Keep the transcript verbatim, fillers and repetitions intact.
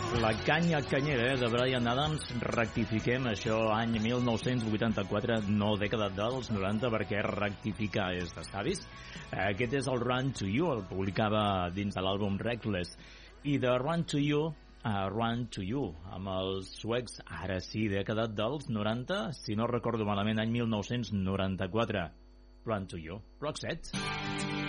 La canya canyera de Bryan Adams, rectifiquem, això any mil nou-cents vuitanta-quatre, no dècada dels noranta, perquè rectificar és d'estabis. Aquest és el Run to You, el publicava dins de l'àlbum Reckless. I de Run to You a Run to You, amb els suecs, ara sí, dècada dels noranta, si no recordo malament, any mil nou-cents noranta-quatre. Run to You, Roxette.